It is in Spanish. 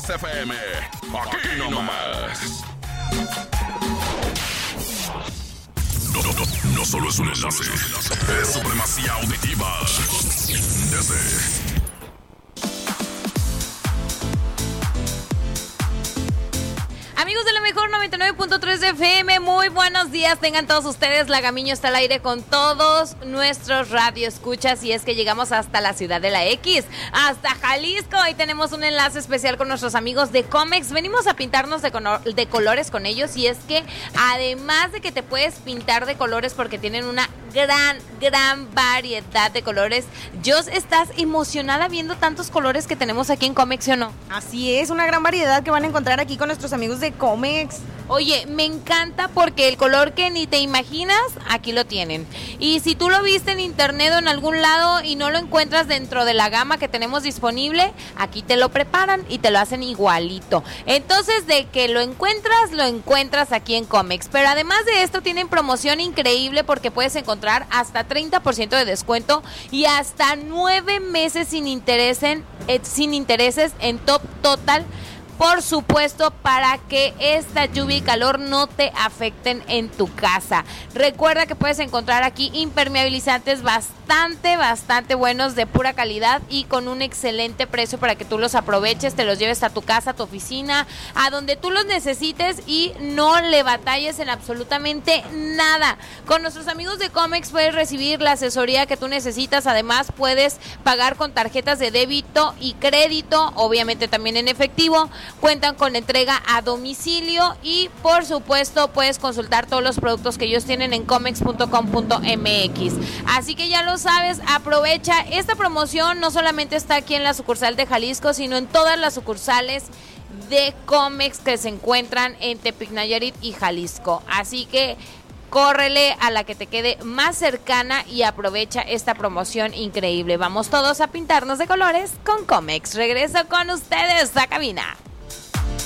Comex FM. Aquí nomás. No solo es un enlace, es supremacía auditiva. Desde amigos de la mejor 99.3 de FM, muy buenos días, tengan todos ustedes. La Gamiño está al aire con todos nuestros radioescuchas y es que llegamos hasta la ciudad de la X, hasta Jalisco, y tenemos un enlace especial con nuestros amigos de Comex. Venimos a pintarnos de colores con ellos, y es que además de que te puedes pintar de colores porque tienen una gran variedad de colores. Jos, ¿estás emocionada viendo tantos colores que tenemos aquí en Comex, o no? Así es, una gran variedad que van a encontrar aquí con nuestros amigos de Comex. Oye, me encanta porque el color que ni te imaginas, aquí lo tienen. Y si tú lo viste en internet o en algún lado y no lo encuentras dentro de la gama que tenemos disponible, aquí te lo preparan y te lo hacen igualito. Entonces, de que lo encuentras aquí en Comex. Pero además de esto, tienen promoción increíble porque puedes encontrar hasta 30% de descuento y hasta 9 meses sin intereses en Top Total. Por supuesto, para que esta lluvia y calor no te afecten en tu casa. Recuerda que puedes encontrar aquí impermeabilizantes bastante buenos, de pura calidad y con un excelente precio para que tú los aproveches, te los lleves a tu casa, a tu oficina, a donde tú los necesites y no le batalles en absolutamente nada. Con nuestros amigos de Comex puedes recibir la asesoría que tú necesitas. Además, puedes pagar con tarjetas de débito y crédito, obviamente también en efectivo. Cuentan con entrega a domicilio y por supuesto puedes consultar todos los productos que ellos tienen en comex.com.mx. Así que ya lo sabes, aprovecha esta promoción. No solamente está aquí en la sucursal de Jalisco, sino en todas las sucursales de Comex que se encuentran en Tepic, Nayarit y Jalisco. Así que córrele a la que te quede más cercana y aprovecha esta promoción increíble. Vamos todos a pintarnos de colores con Comex. Regreso con ustedes a cabina.